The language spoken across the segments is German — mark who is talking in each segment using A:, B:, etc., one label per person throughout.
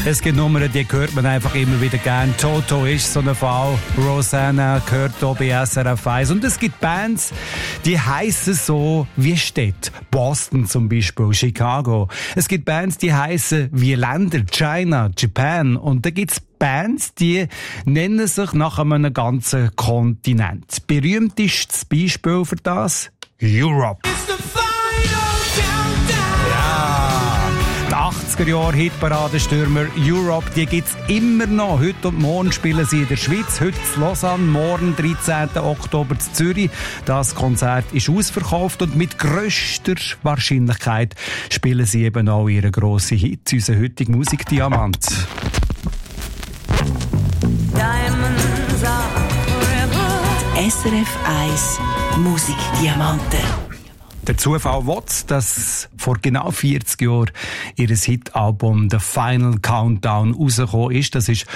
A: Es gibt Nummern, die hört man einfach immer wieder gern. Toto ist so ein Fall. Rosanna gehört hier bei SRF 1. Und es gibt Bands, die heissen so wie Städte. Boston zum Beispiel, Chicago. Es gibt Bands, die heissen wie Länder. China, Japan. Und da gibt's Bands, die nennen sich nach einem ganzen Kontinent. Berühmtestes Beispiel für das? Europe. Ja, die 80er-Jahre-Hitparadenstürmer Europe, die gibt's immer noch. Heute und morgen spielen sie in der Schweiz, heute in Lausanne, morgen 13. Oktober in Zürich. Das Konzert ist ausverkauft und mit grösster Wahrscheinlichkeit spielen sie eben auch ihre grossen Hits, unser heutiger Musikdiamant.
B: SRF 1 Musikdiamanten.
A: Der Zufall will, dass vor genau 40 Jahren ihr Hitalbum «The Final Countdown» rausgekommen ist. Das ist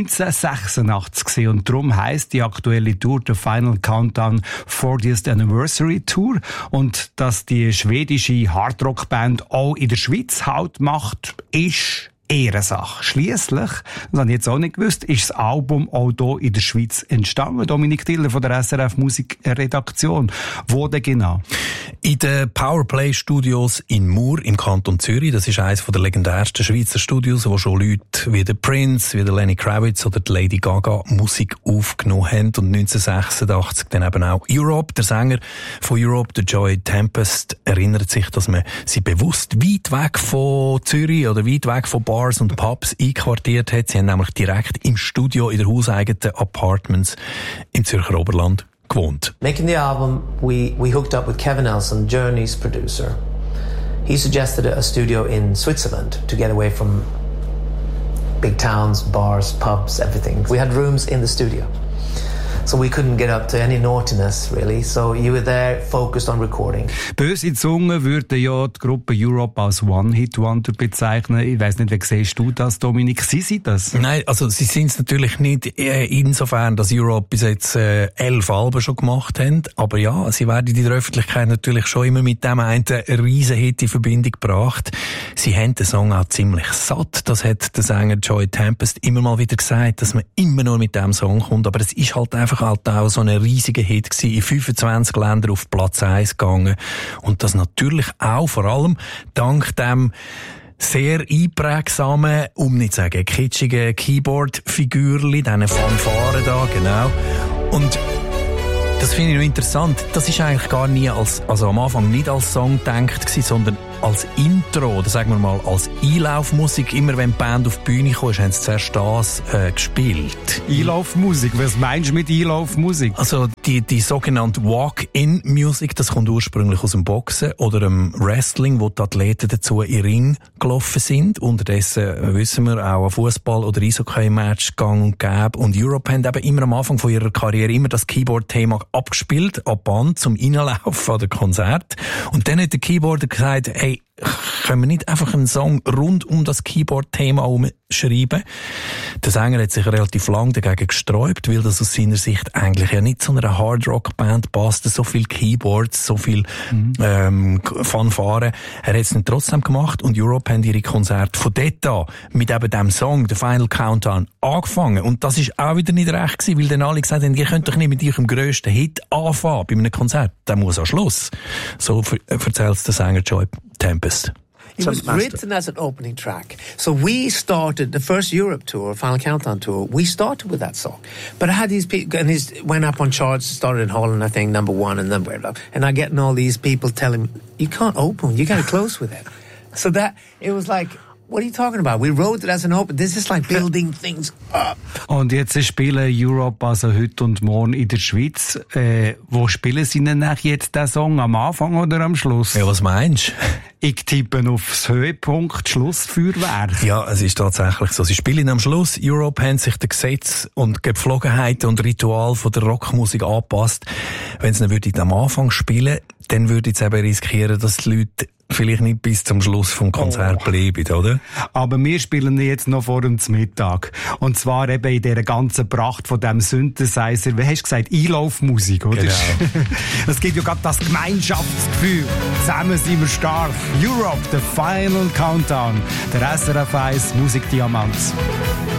A: 1986 gewesen. Und darum heisst die aktuelle Tour «The Final Countdown 40th Anniversary Tour». Und dass die schwedische Hardrock-Band auch in der Schweiz Halt macht, ist Ehrensache. Schliesslich, das habe ich jetzt auch nicht gewusst, ist das Album auch hier in der Schweiz entstanden. Dominik Tiller von der SRF Musikredaktion. Wo denn genau?
C: In den Powerplay Studios in Mur im Kanton Zürich. Das ist eines der legendärsten Schweizer Studios, wo schon Leute wie der Prince, wie der Lenny Kravitz oder die Lady Gaga Musik aufgenommen haben. Und 1986 dann eben auch Europe. Der Sänger von Europe, der Joey Tempest, erinnert sich, dass man sie bewusst weit weg von Zürich oder weit weg von Bars und Pubs einquartiert hat. Sie haben nämlich direkt im Studio in der hauseigenen Apartments im Zürcher Oberland gewohnt.
D: Making the album, we hooked up with Kevin Nelson, Journey's producer. He suggested a studio in Switzerland to get away from big towns, bars, pubs, everything. We had rooms in the studio. So we couldn't get up to any naughtiness, really. So you were there, focused on recording.
A: Böse Zungen würden ja die Gruppe Europe als One-Hit-Wonder bezeichnen. Ich weiss nicht, wie siehst du das, Dominik? Sie sind das?
C: Nein, also sie sind es natürlich nicht insofern, dass Europe bis jetzt 11 Alben schon gemacht haben. Aber ja, sie werden in der Öffentlichkeit natürlich schon immer mit dem einen riesen Hit in Verbindung gebracht. Sie haben den Song auch ziemlich satt. Das hat der Sänger Joey Tempest immer mal wieder gesagt, dass man immer nur mit dem Song kommt. Aber es ist halt einfach auch so ein riesiger Hit gewesen, in 25 Ländern auf Platz 1 gegangen. Und das natürlich auch vor allem dank dem sehr einprägsamen, um nicht zu sagen kitschigen Keyboard-Figürli, diesen Fanfaren da, genau. Und das finde ich noch interessant. Das ist eigentlich gar nie also am Anfang nicht als Song gedacht gewesen, sondern als Intro, oder sagen wir mal als Einlaufmusik. Immer wenn die Band auf die Bühne kam, haben sie zuerst das gespielt.
A: Einlaufmusik? Was meinst du mit Einlaufmusik?
C: Also die sogenannte Walk-in-Musik, das kommt ursprünglich aus dem Boxen oder dem Wrestling, wo die Athleten dazu in den Ring gelaufen sind. Unterdessen wissen wir auch ein Fußball- oder Eishockey-Match gang und gäbe. Und Europe haben eben immer am Anfang von ihrer Karriere immer das Keyboard-Thema abgespielt, ab Band, zum Reinlaufen an der Konzert. Und dann hat der Keyboarder gesagt, hey, können wir nicht einfach einen Song rund um das Keyboard-Thema schreiben? Der Sänger hat sich relativ lang dagegen gesträubt, weil das aus seiner Sicht eigentlich ja nicht zu einer Hard-Rock-Band passt. So viel Keyboards, so viel Fanfaren. Er hat es dann trotzdem gemacht und Europe haben ihre Konzerte von dort an mit eben dem Song, The Final Countdown, angefangen. Und das ist auch wieder nicht recht gewesen, weil dann alle gesagt haben, ihr könnt doch nicht mit eurem grössten Hit anfangen bei einem Konzert. Der muss am Schluss. So erzählt der Sänger Joey Tempest.
D: It was written as an opening track. So we started the first Europe tour, Final Countdown tour. We started with that song. But I had these people, and it went up on charts, started in Holland, I think, #1, and then went up. And I getting all these people telling me, you can't open, you got to close with it. So that, it was like, what are you talking about? We wrote it as an open. This is like building things up.
A: Und jetzt spielen Europe also heute und morgen in der Schweiz. Wo spielen sie denn jetzt den Song? Am Anfang oder am Schluss?
C: Ja, was meinst du?
A: Ich tippe aufs Höhepunkt Schlussfeuerwerk.
C: Ja, es ist tatsächlich so. Sie spielen am Schluss. Europe haben sich den Gesetz und Gepflogenheiten und Ritual von der Rockmusik angepasst. Wenn sie nicht am Anfang spielen, dann würde ich eben riskieren, dass die Leute vielleicht nicht bis zum Schluss vom Konzert bleiben, oder?
A: Aber wir spielen jetzt noch vor dem Mittag. Und zwar eben in dieser ganzen Pracht von diesem Synthesizer, wie hast du gesagt, Einlaufmusik, oder?
C: Genau.
A: Es gibt ja gerade das Gemeinschaftsgefühl. Zusammen sind wir stark. Europe, the final countdown. Der SRF 1 Musikdiamant.